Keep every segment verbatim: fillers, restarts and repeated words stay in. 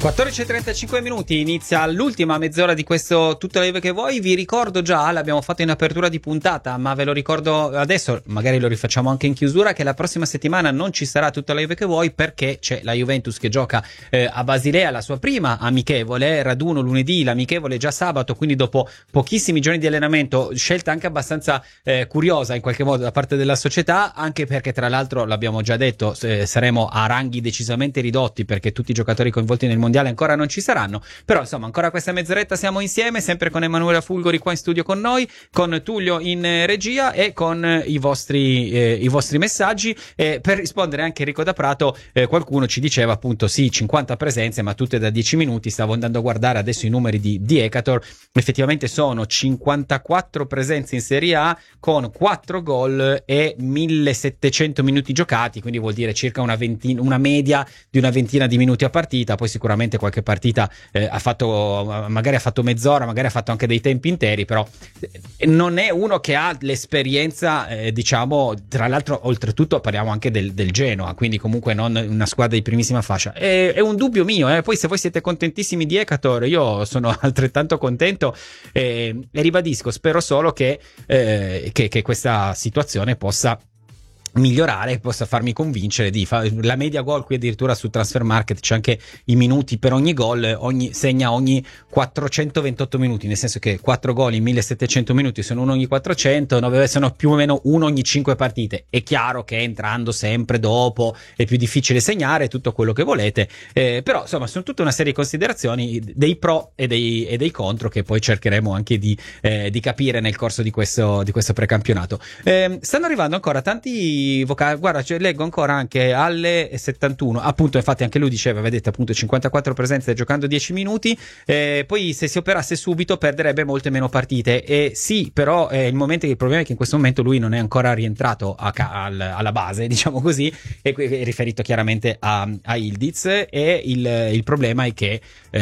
quattordici e trentacinque minuti, inizia l'ultima mezz'ora di questo Tutta la Juve che vuoi. Vi ricordo già, l'abbiamo fatto in apertura di puntata, ma ve lo ricordo adesso, magari lo rifacciamo anche in chiusura, che la prossima settimana non ci sarà Tutta la Juve che vuoi, perché c'è la Juventus che gioca eh, a Basilea la sua prima amichevole, raduno lunedì, l'amichevole già sabato, quindi dopo pochissimi giorni di allenamento, scelta anche abbastanza eh, curiosa in qualche modo da parte della società, anche perché tra l'altro l'abbiamo già detto, eh, saremo a ranghi decisamente ridotti perché tutti i giocatori coinvolti nel mondiale ancora non ci saranno, però insomma ancora questa mezz'oretta siamo insieme, sempre con Emanuela Fulgori qua in studio con noi, con Tullio in regia e con i vostri eh, i vostri messaggi, eh, per rispondere anche Enrico da Prato. Eh, qualcuno ci diceva appunto sì, cinquanta presenze ma tutte da dieci minuti. Stavo andando a guardare adesso i numeri di, di Ecator, effettivamente sono cinquantaquattro presenze in Serie A con quattro gol e millesettecento minuti giocati, quindi vuol dire circa una ventina, una media di una ventina di minuti a partita. Poi sicuramente qualche partita eh, ha fatto, magari ha fatto mezz'ora, magari ha fatto anche dei tempi interi, però eh, non è uno che ha l'esperienza, eh, diciamo, tra l'altro oltretutto parliamo anche del, del Genoa, quindi comunque non una squadra di primissima fascia. È, è un dubbio mio, eh. Poi se voi siete contentissimi di Ecator, io sono altrettanto contento, eh, e ribadisco, spero solo che, eh, che, che questa situazione possa migliorare, possa farmi convincere di fa- la media gol qui addirittura su Transfer Market c'è anche i minuti per ogni gol, ogni segna ogni quattrocentoventotto minuti, nel senso che quattro gol in millesettecento minuti sono uno ogni quattrocento, nove sono più o meno uno ogni cinque partite. È chiaro che entrando sempre dopo è più difficile segnare tutto quello che volete, eh, però insomma sono tutta una serie di considerazioni, dei pro e dei, e dei contro, che poi cercheremo anche di, eh, di capire nel corso di questo, di questo precampionato. Eh, stanno arrivando ancora tanti vocali, guarda, cioè, leggo ancora anche alle settantuno, appunto, infatti anche lui diceva, vedete appunto cinquantaquattro presenze giocando dieci minuti, eh, poi se si operasse subito perderebbe molte meno partite, e sì, però eh, il momento, il problema è che in questo momento lui non è ancora rientrato a, al, alla base, diciamo così, e è riferito chiaramente a, a Ildiz, e il, il problema è che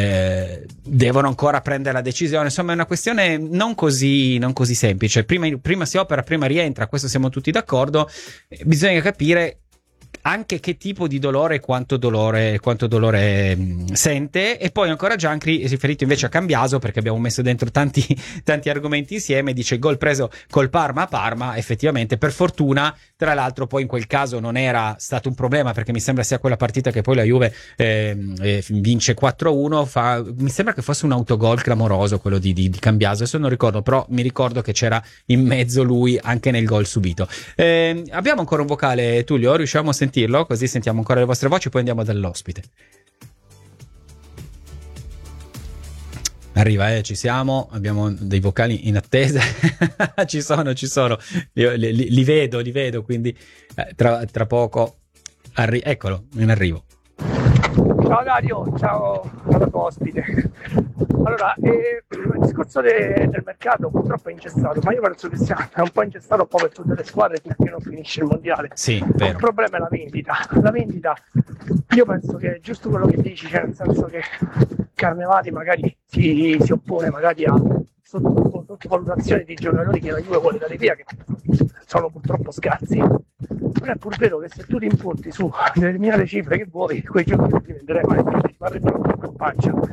eh, devono ancora prendere la decisione. Insomma è una questione non così, non così semplice, prima, prima si opera, prima rientra, questo siamo tutti d'accordo. Bisogna capire anche che tipo di dolore e quanto dolore, quanto dolore mh, sente. E poi ancora Giancri, riferito invece a Cambiaso, perché abbiamo messo dentro tanti, tanti argomenti insieme, dice gol preso col Parma a Parma, effettivamente per fortuna, tra l'altro poi in quel caso non era stato un problema, perché mi sembra sia quella partita che poi la Juve eh, eh, vince quattro a uno, fa, mi sembra che fosse un autogol clamoroso quello di, di, di Cambiaso, adesso non ricordo, però mi ricordo che c'era in mezzo lui anche nel gol subito. Eh, abbiamo ancora un vocale, Tullio, riusciamo a sentirlo? Così sentiamo ancora le vostre voci, poi andiamo dall'ospite. Arriva, eh, ci siamo, abbiamo dei vocali in attesa. ci sono, ci sono, li, li, li vedo, li vedo, quindi eh, tra, tra poco arri- eccolo, in arrivo. Ciao Dario, ciao al tuo ospite. Allora, eh, il discorso de- del mercato purtroppo è ingessato, ma io penso che sia un po' ingessato un po' per tutte le squadre finché non finisce il mondiale. Sì, vero. Il problema è la vendita. La vendita, io penso che è giusto quello che dici, cioè nel senso che Carnevali magari si, si oppone magari a sottovalutazioni di giocatori che la Juve vuole dare via, che sono purtroppo scarsi. Non è pur vero che se tu ti impunti su determinate cifre che vuoi, quei giocatori li venderai mai, ti varrebbero in pancia.